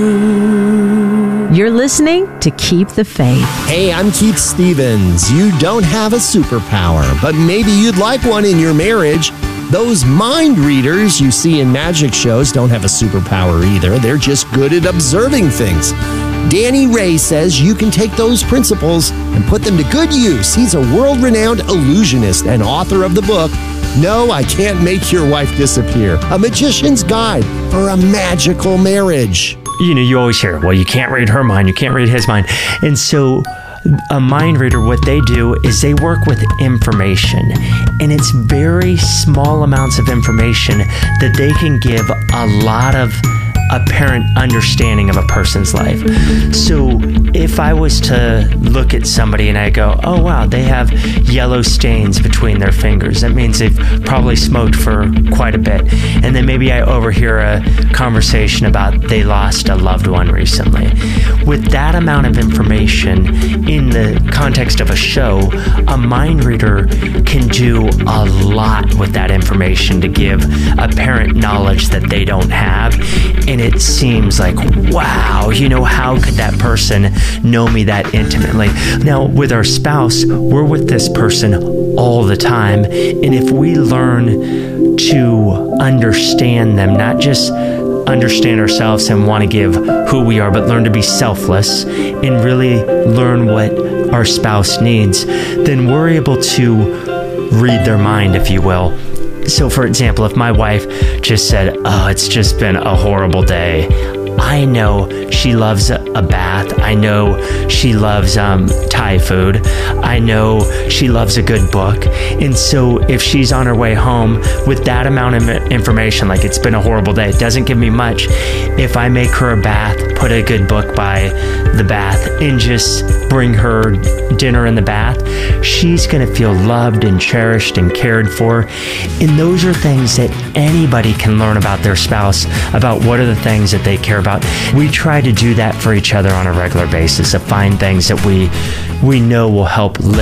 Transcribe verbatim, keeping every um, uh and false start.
You're listening to Keep the Faith. Hey, I'm Keith Stevens. You don't have a superpower, but maybe you'd like one in your marriage. Those mind readers you see in magic shows don't have a superpower either. They're just good at observing things. Danny Ray says you can take those principles and put them to good use. He's a world-renowned illusionist and author of the book, No, I Can't Make Your Wife Disappear, A Magician's Guide for a Magical Marriage. You know, you always hear, well, you can't read her mind, you can't read his mind. And so a mind reader, what they do is they work with information, and it's very small amounts of information that they can give a lot of apparent understanding of a person's life. So if I was to look at somebody and I go, oh wow, they have yellow stains between their fingers, that means they've probably smoked for quite a bit. And then maybe I overhear a conversation about they lost a loved one recently. With that amount of information in the context of a show, a mind reader can do a lot with that information to give apparent knowledge that they don't have. And it seems like, wow, you know, how could that person know me that intimately? Now, with our spouse, we're with this person all the time. And if we learn to understand them, not just understand ourselves and want to give who we are, but learn to be selfless and really learn what our spouse needs, then we're able to read their mind, if you will. So, for example, if my wife just said, oh, it's just been a horrible day, I know she loves a bath. I know she loves um, Thai food. I know she loves a good book. And so if she's on her way home with that amount of information, like it's been a horrible day, it doesn't give me much. If I make her a bath, put a good book by the bath, and just bring her dinner in the bath, she's going to feel loved and cherished and cared for. And those are things that anybody can learn about their spouse, about what are the things that they care about. We try to do that for each other on a regular basis, to find things that we we know will help lift